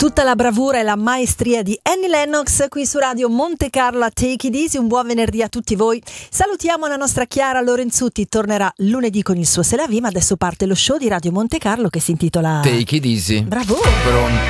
Tutta la bravura e la maestria di Annie Lennox qui su Radio Monte Carlo a Take It Easy. Un buon venerdì a tutti voi. Salutiamo la nostra Chiara Lorenzutti, tornerà lunedì con il suo C'est la vie, ma adesso parte lo show di Radio Monte Carlo che si intitola Take It Easy. Bravo! Pronto?